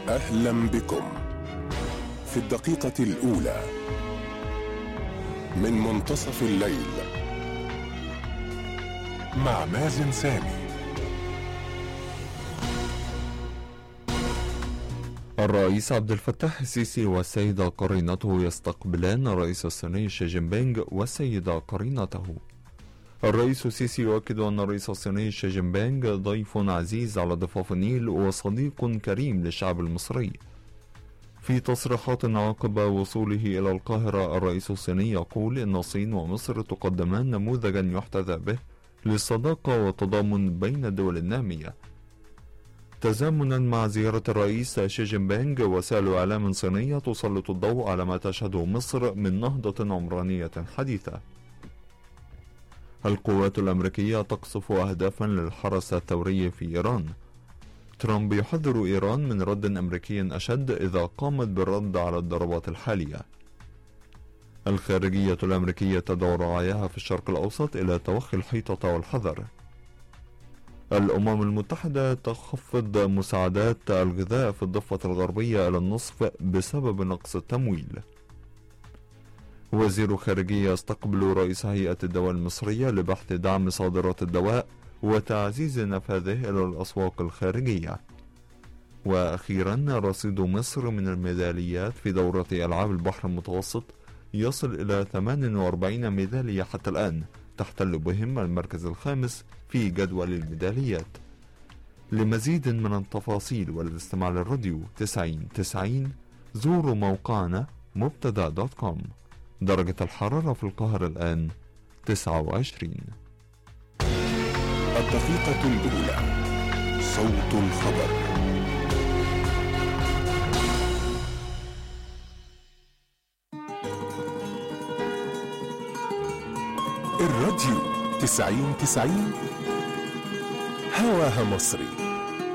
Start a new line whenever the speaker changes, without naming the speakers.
أهلا بكم في الدقيقة الأولى من منتصف الليل مع مازن سامي.
الرئيس عبد الفتاح السيسي والسيدة قرينته يستقبلان الرئيس الصيني شي جين بينغ والسيدة قرينته. الرئيس السيسي يؤكد أن الرئيس الصيني شي جين بينغ ضيف عزيز على ضفاف النيل وصديق كريم للشعب المصري. في تصريحات عقب وصوله إلى القاهرة، الرئيس الصيني يقول إن الصين ومصر تقدمان نموذجا يحتذى به للصداقة والتضامن بين الدول النامية. تزامنا مع زيارة الرئيس شي جين بينغ، وسائل إعلام صينية تسلط الضوء على ما تشهده مصر من نهضة عمرانية حديثة. القوات الأمريكية تقصف أهدافا للحرس الثوري في إيران. ترامب يحذر إيران من رد أمريكي أشد إذا قامت بالرد على الضربات الحالية. الخارجية الأمريكية تدعو رعاياها في الشرق الأوسط إلى توخي الحيطة والحذر. الأمم المتحدة تخفض مساعدات الغذاء في الضفة الغربية إلى النصف بسبب نقص التمويل. وزير خارجية يستقبل رئيس هيئة الدواء المصرية لبحث دعم صادرات الدواء وتعزيز نفاذه إلى الأسواق الخارجية. وأخيرا، رصيد مصر من الميداليات في دورة ألعاب البحر المتوسط يصل إلى 48 ميدالية حتى الآن، تحتل بهم المركز الخامس في جدول الميداليات. لمزيد من التفاصيل والاستماع للراديو 90 زوروا موقعنا مبتدا.com. درجة الحرارة في القاهرة الآن 29.
الدقيقة الأولى، صوت الخبر. الراديو 90 هواها مصري.